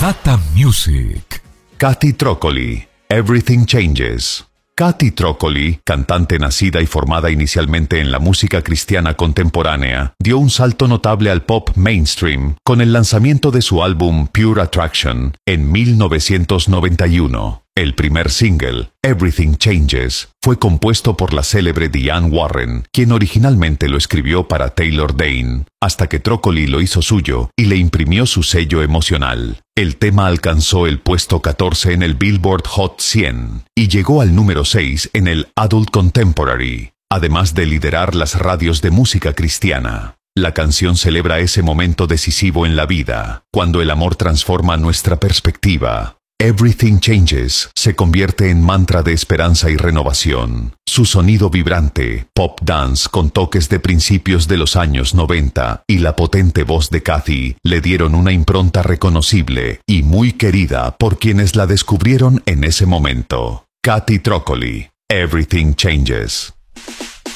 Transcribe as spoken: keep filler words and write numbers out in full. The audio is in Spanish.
Data Music. Kathy Troccoli, Everything Changes. Kathy Troccoli, cantante nacida y formada inicialmente en la música cristiana contemporánea, dio un salto notable al pop mainstream con el lanzamiento de su álbum Pure Attraction en mil novecientos noventa y uno. El primer single, Everything Changes, fue compuesto por la célebre Diane Warren, quien originalmente lo escribió para Taylor Dayne, hasta que Troccoli lo hizo suyo y le imprimió su sello emocional. El tema alcanzó el puesto catorce en el Billboard Hot cien y llegó al número seis en el Adult Contemporary, además de liderar las radios de música cristiana. La canción celebra ese momento decisivo en la vida, cuando el amor transforma nuestra perspectiva. Everything Changes se convierte en mantra de esperanza y renovación. Su sonido vibrante, pop dance con toques de principios de los años noventa y la potente voz de Kathy le dieron una impronta reconocible y muy querida por quienes la descubrieron en ese momento. Kathy Troccoli, Everything Changes.